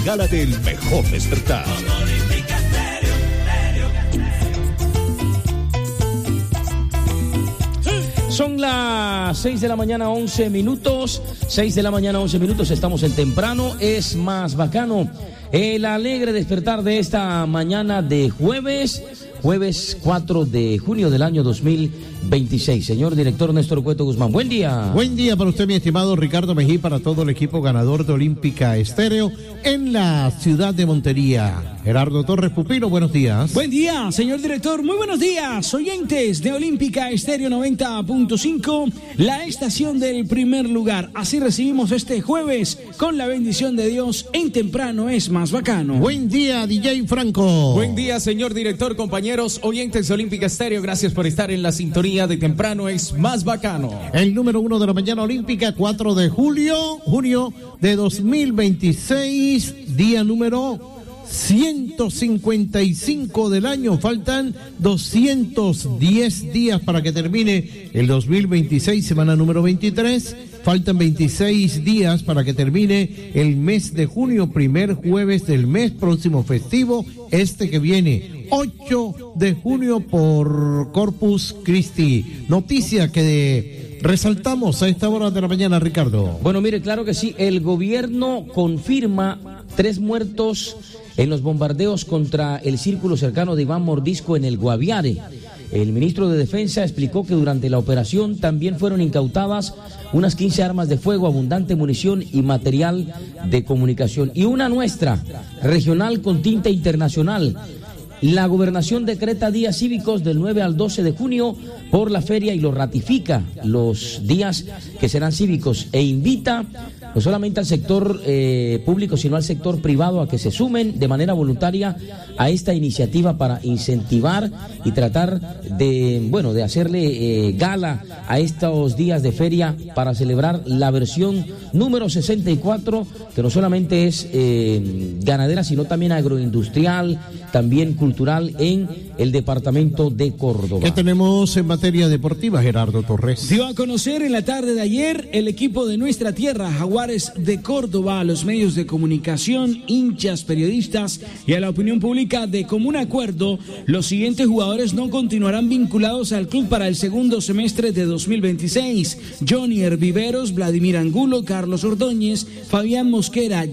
Gálate el mejor despertar. Son las 6 de la mañana, 11 minutos. 6 de la mañana, 11 minutos. Estamos en Temprano es más bacano. El alegre despertar de esta mañana de jueves 4 de junio del año 2026. Señor director Néstor Cueto Guzmán, buen día. Buen día para usted, mi estimado Ricardo Mejía, para todo el equipo ganador de Olímpica Estéreo en la ciudad de Montería. Gerardo Torres Pupino, buenos días. Buen día, señor director, muy buenos días, oyentes de Olímpica Estéreo 90.5, la estación del primer lugar. Así recibimos este jueves, con la bendición de Dios, en Temprano es más bacano. Buen día, DJ Franco. Buen día, señor director, compañeros, oyentes de Olímpica Estéreo, gracias por estar en la sintonía de Temprano es más bacano. El número 1 de la mañana olímpica, 4 de junio de 2026, día número 155 del año. Faltan 210 días para que termine el 2026, semana número 23. Faltan 26 días para que termine el mes de junio, primer jueves del mes próximo festivo, que viene, 8 de junio por Corpus Christi. Noticia que resaltamos a esta hora de la mañana, Ricardo. Bueno, mire, claro que sí, el gobierno confirma 3 muertos en los bombardeos contra el círculo cercano de Iván Mordisco en el Guaviare. El ministro de Defensa explicó que durante la operación también fueron incautadas unas 15 armas de fuego, abundante munición y material de comunicación. Y una nuestra, regional con tinta internacional. La gobernación decreta días cívicos del 9 al 12 de junio por la feria y lo ratifica los días que serán cívicos e invita no solamente al sector público, sino al sector privado a que se sumen de manera voluntaria a esta iniciativa para incentivar y tratar de hacerle gala a estos días de feria para celebrar la versión número 64, que no solamente es ganadera, sino también agroindustrial, también cultural en el departamento de Córdoba. ¿Qué tenemos en materia deportiva, Gerardo Torres? Dio a conocer en la tarde de ayer el equipo de nuestra tierra, Jaguares de Córdoba, a los medios de comunicación, hinchas, periodistas y a la opinión pública de común acuerdo, los siguientes jugadores no continuarán vinculados al club para el segundo semestre de 2026. Johnny Viveros, Vladimir Angulo, Carlos Ordóñez, Fabián Mosquera,